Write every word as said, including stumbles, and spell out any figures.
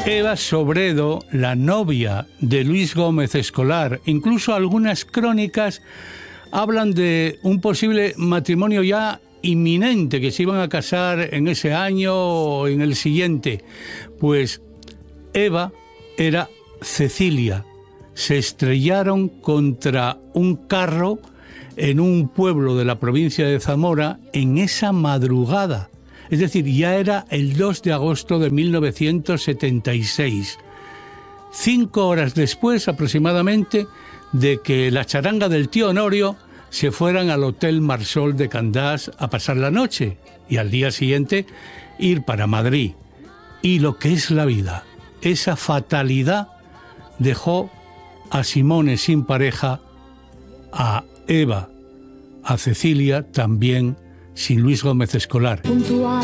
Eva Sobredo, la novia de Luis Gómez Escolar. Incluso algunas crónicas hablan de un posible matrimonio ya inminente, que se iban a casar en ese año o en el siguiente. Pues Eva era Cecilia. Se estrellaron contra un carro en un pueblo de la provincia de Zamora en esa madrugada. Es decir, ya era el dos de agosto de mil novecientos setenta y seis. Cinco horas después, aproximadamente, de que la charanga del tío Honorio se fueran al Hotel Marsol de Candás a pasar la noche y al día siguiente ir para Madrid. Y lo que es la vida, esa fatalidad dejó a Simone sin pareja, a Eva, a Cecilia también sin Luis Gómez Escolar. Puntual.